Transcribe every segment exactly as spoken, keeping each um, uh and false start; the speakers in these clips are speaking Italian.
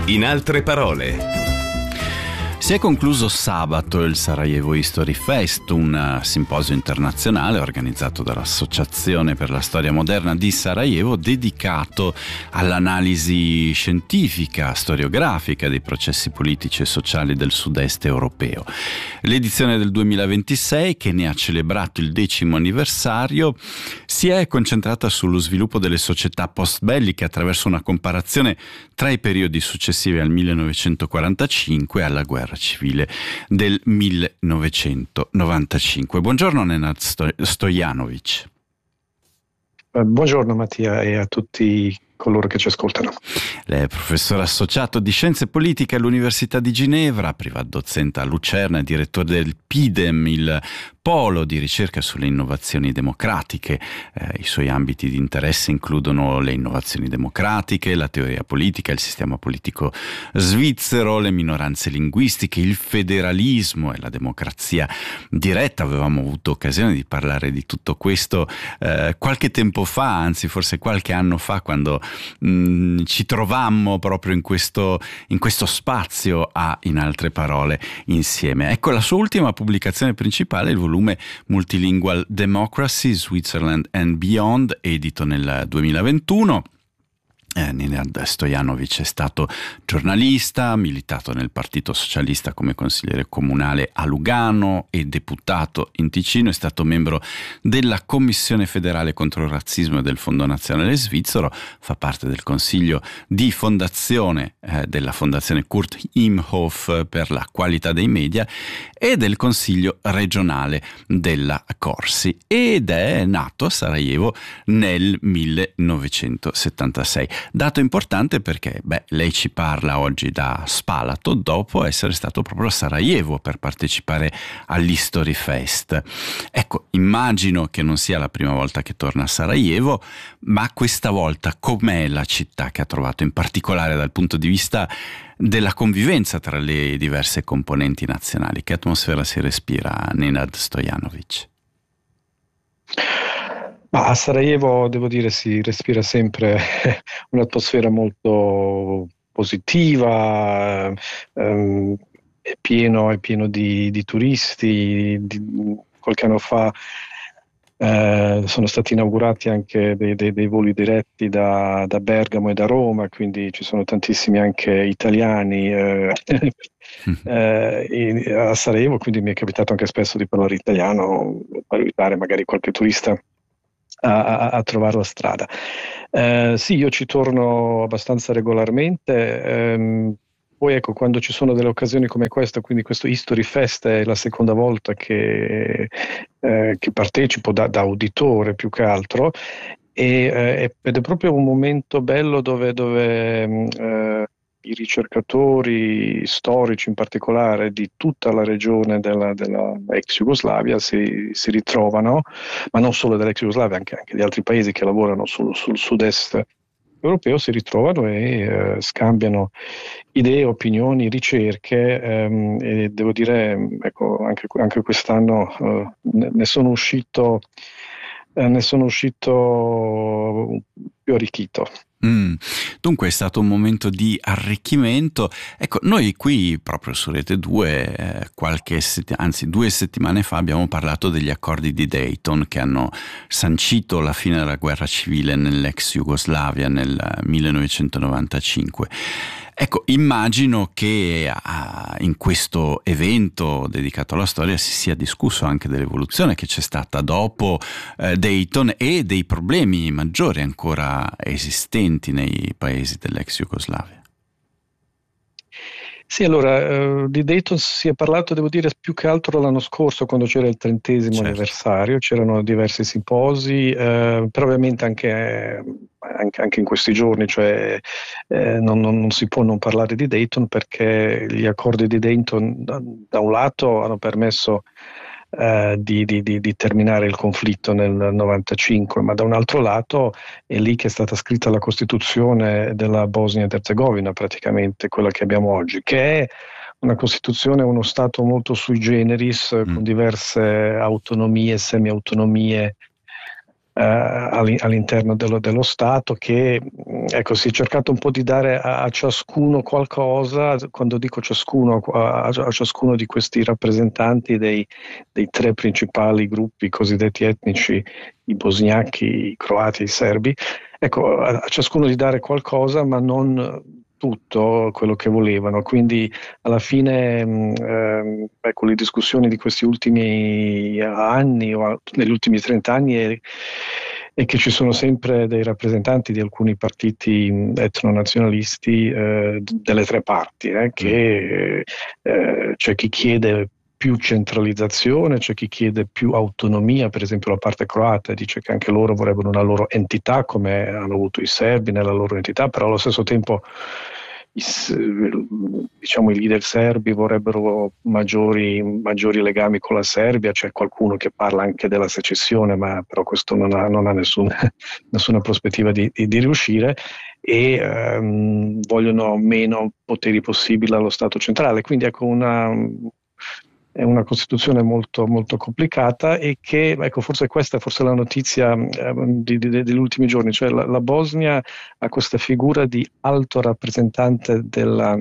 In altre parole. Si è concluso sabato il Sarajevo History Fest, un simposio internazionale organizzato dall'Associazione per la Storia Moderna di Sarajevo, dedicato all'analisi scientifica, storiografica dei processi politici e sociali del sud-est europeo. L'edizione del duemilaventisei, che ne ha celebrato il decimo anniversario, si è concentrata sullo sviluppo delle società post-belliche attraverso una comparazione tra i periodi successivi al millenovecentoquarantacinque e alla guerra civile del millenovecentonovantacinque. Buongiorno Nenad Stojanovic. Buongiorno Mattia e a tutti coloro che ci ascoltano. Lei è professore associato di Scienze Politiche all'Università di Ginevra, privatdocente a Lucerna e direttore del PIDEM, il polo di ricerca sulle innovazioni democratiche. Eh, I suoi ambiti di interesse includono le innovazioni democratiche, la teoria politica, il sistema politico svizzero, le minoranze linguistiche, il federalismo e la democrazia diretta. Avevamo avuto occasione di parlare di tutto questo eh, qualche tempo fa, anzi forse qualche anno fa, quando mh, ci trovammo proprio in questo, in questo spazio a In altre parole insieme. Ecco, la sua ultima pubblicazione principale, il volume Multilingual Democracy, Switzerland and Beyond, edito nel duemilaventuno. Eh, Nenad Stojanovic è stato giornalista, militato nel Partito Socialista come consigliere comunale a Lugano e deputato in Ticino, è stato membro della Commissione federale contro il razzismo e del Fondo Nazionale Svizzero, fa parte del consiglio di fondazione eh, della Fondazione Kurt Imhoff per la qualità dei media e del consiglio regionale della Corsi, ed è nato a Sarajevo nel millenovecentosettantasei. Dato importante perché beh, lei ci parla oggi da Spalato dopo essere stato proprio a Sarajevo per partecipare all'History Fest. Ecco, immagino che non sia la prima volta che torna a Sarajevo, ma questa volta com'è la città che ha trovato, in particolare dal punto di vista della convivenza tra le diverse componenti nazionali? Che atmosfera si respira, Nenad Stojanovic? Ma a Sarajevo, devo dire, si respira sempre un'atmosfera molto positiva, ehm, è pieno, è pieno di, di turisti. Di, qualche anno fa eh, sono stati inaugurati anche dei, dei, dei voli diretti da, da Bergamo e da Roma, quindi ci sono tantissimi anche italiani eh, eh, in, a Sarajevo, quindi mi è capitato anche spesso di parlare italiano, per aiutare magari qualche turista A, a, a trovare la strada. Eh, sì, io ci torno abbastanza regolarmente, ehm, poi ecco, quando ci sono delle occasioni come questa, quindi questo History Fest è la seconda volta che, eh, che partecipo da, da uditore più che altro, e, eh, ed è proprio un momento bello dove, dove eh, i ricercatori storici in particolare di tutta la regione della, della ex Jugoslavia si, si ritrovano, ma non solo dell'ex Jugoslavia, anche, anche di altri paesi che lavorano sul, sul sud-est europeo, si ritrovano e eh, scambiano idee, opinioni, ricerche, ehm, e devo dire, ecco, anche, anche quest'anno eh, ne, ne sono uscito eh, ne sono uscito più arricchito. Mm. Dunque è stato un momento di arricchimento. Ecco, noi qui proprio su Rete due eh, qualche sett- anzi due settimane fa abbiamo parlato degli accordi di Dayton che hanno sancito la fine della guerra civile nell'ex Jugoslavia nel millenovecentonovantacinque. Ecco, immagino che ah, in questo evento dedicato alla storia si sia discusso anche dell'evoluzione che c'è stata dopo eh, Dayton e dei problemi maggiori ancora esistenti nei paesi dell'ex Jugoslavia. Sì, allora, eh, di Dayton si è parlato, devo dire, più che altro l'anno scorso, quando c'era il trentesimo Certo. anniversario, c'erano diversi simposi, eh, però ovviamente anche, eh, anche, anche in questi giorni, cioè eh, non, non, non si può non parlare di Dayton, perché gli accordi di Dayton da, da un lato hanno permesso eh, di, di, di, di terminare il conflitto nel novantacinque, ma da un altro lato è lì che è stata scritta la Costituzione della Bosnia ed Erzegovina, praticamente quella che abbiamo oggi, che è una Costituzione, uno Stato molto sui generis, mm. con diverse autonomie, semi-autonomie all'interno dello, dello Stato, che ecco, si è cercato un po' di dare a, a ciascuno qualcosa. Quando dico ciascuno, a, a ciascuno di questi rappresentanti dei, dei tre principali gruppi cosiddetti etnici, i bosniachi, i croati e i serbi, ecco, a, a ciascuno di dare qualcosa, ma non tutto quello che volevano. Quindi alla fine ehm, ecco, le discussioni di questi ultimi anni o negli ultimi trenta anni è, è che ci sono sempre dei rappresentanti di alcuni partiti etnonazionalisti eh, delle tre parti, eh, che eh, c'è chi chiede più centralizzazione, c'è chi chiede più autonomia. Per esempio la parte croata dice che anche loro vorrebbero una loro entità, come hanno avuto i serbi nella loro entità, però allo stesso tempo i, diciamo, i leader serbi vorrebbero maggiori, maggiori legami con la Serbia. C'è qualcuno che parla anche della secessione, ma però questo non ha, non ha nessuna, nessuna prospettiva di, di, di riuscire, e ehm, vogliono meno poteri possibili allo Stato centrale. Quindi ecco, una è una Costituzione molto, molto complicata, e che, ecco, forse questa è forse la notizia eh, di, di, degli ultimi giorni, cioè la, la Bosnia ha questa figura di alto rappresentante della,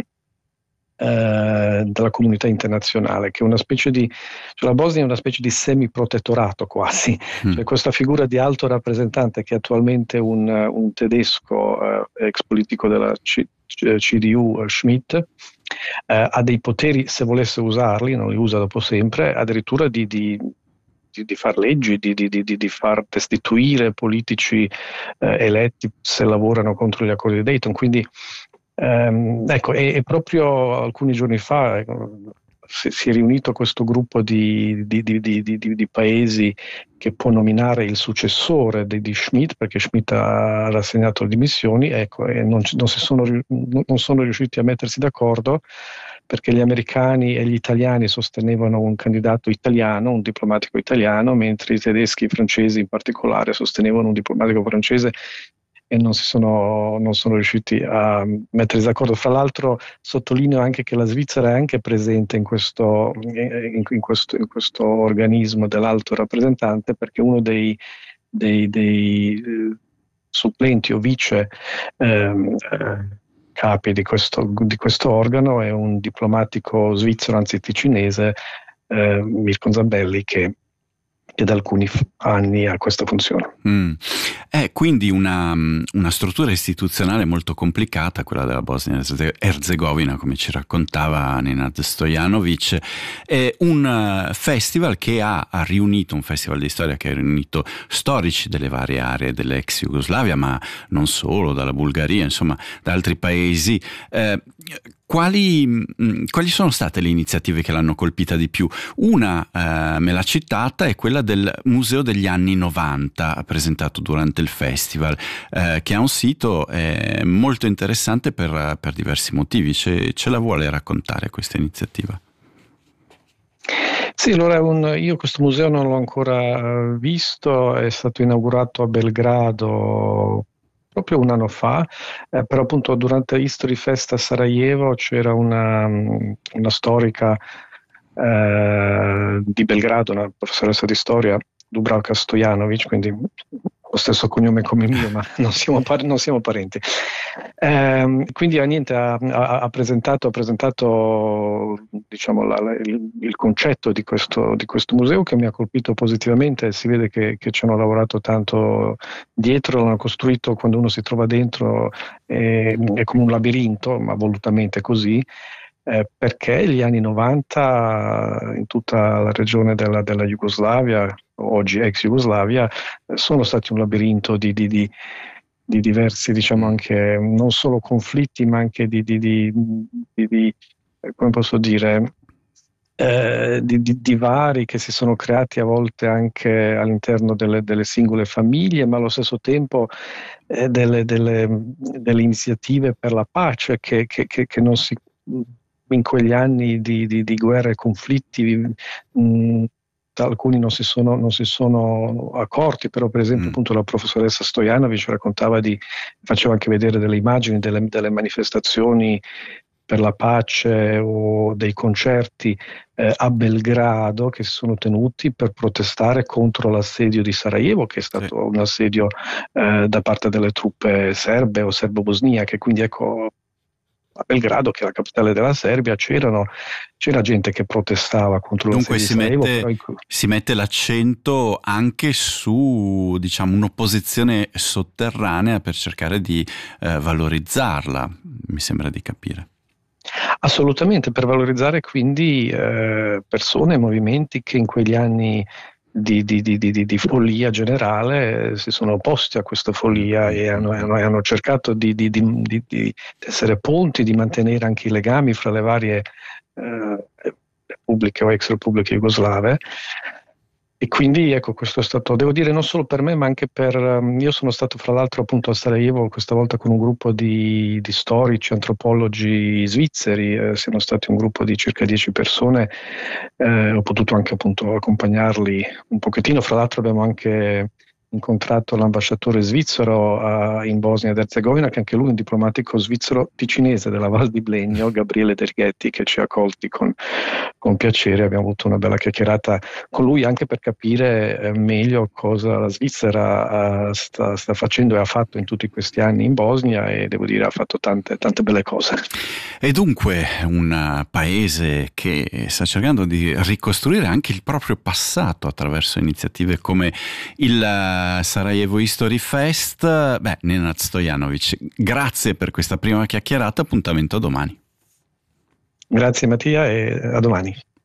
eh, della comunità internazionale, che è una specie di, cioè la Bosnia è una specie di semi-protettorato quasi, mm. cioè questa figura di alto rappresentante, che è attualmente un, un tedesco eh, ex politico della C- C D U, Schmidt, Uh, ha dei poteri, se volesse usarli, non li usa dopo sempre, addirittura di, di, di, di far leggi, di, di, di, di far destituire politici uh, eletti se lavorano contro gli accordi di Dayton. Quindi um, ecco, e, e proprio alcuni giorni fa ecco, si, si è riunito questo gruppo di, di, di, di, di, di paesi che può nominare il successore di, di Schmidt, perché Schmidt ha rassegnato le dimissioni, ecco, e non, non, si sono, non sono riusciti a mettersi d'accordo, perché gli americani e gli italiani sostenevano un candidato italiano, un diplomatico italiano, mentre i tedeschi e i francesi in particolare sostenevano un diplomatico francese, e non si sono, non sono riusciti a mettersi d'accordo. Fra l'altro sottolineo anche che la Svizzera è anche presente in questo, in, in questo, in questo organismo dell'alto rappresentante, perché uno dei, dei, dei eh, supplenti o vice ehm, eh, capi di questo, di questo organo è un diplomatico svizzero, anzi ticinese, eh, Mirko Zambelli, che che da alcuni anni ha questa funzione. Mm. È quindi una, una struttura istituzionale molto complicata, quella della Bosnia-Erzegovina, come ci raccontava Nenad Stojanovic. È un festival che ha, ha riunito, un festival di storia che ha riunito storici delle varie aree dell'ex Jugoslavia, ma non solo, dalla Bulgaria, insomma, da altri paesi. Eh, Quali, mh, quali sono state le iniziative che l'hanno colpita di più? Una, eh, me l'ha citata, è quella del Museo degli anni novanta, presentato durante il festival, eh, che ha un sito eh, molto interessante per, per diversi motivi. Ce, ce la vuole raccontare questa iniziativa? Sì, allora un, io questo museo non l'ho ancora visto, è stato inaugurato a Belgrado proprio un anno fa, eh, però appunto durante History Fest a Sarajevo c'era una, una storica eh, di Belgrado, una professoressa di storia, Dubravka Stojanovic, quindi lo stesso cognome come il mio, ma non siamo, par- non siamo parenti. Eh, quindi niente, ha, ha, ha presentato, ha presentato diciamo, la, la, il, il concetto di questo, di questo museo, che mi ha colpito positivamente. Si vede che, che ci hanno lavorato tanto dietro, l'hanno costruito, quando uno si trova dentro è, è come un labirinto, ma volutamente così. Eh, perché gli anni novanta in tutta la regione della, della Jugoslavia, oggi ex Jugoslavia, eh, sono stati un labirinto di, di, di, di diversi, diciamo, anche non solo conflitti, ma anche di, di, di, di, di come posso dire, eh, di, di divari che si sono creati a volte anche all'interno delle, delle singole famiglie, ma allo stesso tempo eh, delle, delle, delle iniziative per la pace che, che, che, che non si in quegli anni di, di, di guerra e conflitti mh, alcuni non si, sono, non si sono accorti, però per esempio mm. appunto la professoressa Stojanovic raccontava di, faceva anche vedere delle immagini delle, delle manifestazioni per la pace o dei concerti eh, a Belgrado che si sono tenuti per protestare contro l'assedio di Sarajevo, che è stato sì. un assedio eh, da parte delle truppe serbe o serbo-bosniache. Quindi ecco, a Belgrado, che è la capitale della Serbia, c'erano, c'era gente che protestava contro Dunque l'assedio di Sarajevo. Dunque però... si mette l'accento anche su, diciamo, un'opposizione sotterranea per cercare di eh, valorizzarla, mi sembra di capire. Assolutamente, per valorizzare quindi eh, persone e movimenti che in quegli anni di, di, di, di, di follia generale eh, si sono opposti a questa follia e hanno, hanno, hanno cercato di, di, di, di, di essere ponti, di mantenere anche i legami fra le varie eh, repubbliche o ex repubbliche jugoslave. E quindi ecco, questo è stato, devo dire, non solo per me ma anche per, um, io sono stato fra l'altro appunto a Sarajevo questa volta con un gruppo di, di storici, antropologi svizzeri, eh, siamo stati un gruppo di circa dieci persone, eh, ho potuto anche appunto accompagnarli un pochettino, fra l'altro abbiamo anche incontrato l'ambasciatore svizzero uh, in Bosnia ed Erzegovina, che anche lui è un diplomatico svizzero ticinese della Val di Blegno, Gabriele Derghetti, che ci ha accolti con, con piacere. Abbiamo avuto una bella chiacchierata con lui anche per capire eh, meglio cosa la Svizzera uh, sta, sta facendo e ha fatto in tutti questi anni in Bosnia, e devo dire ha fatto tante, tante belle cose. E dunque un paese che sta cercando di ricostruire anche il proprio passato attraverso iniziative come il Sarajevo History Fest. Beh, Nenad Stojanovic, grazie per questa prima chiacchierata, appuntamento a domani. Grazie Mattia e a domani.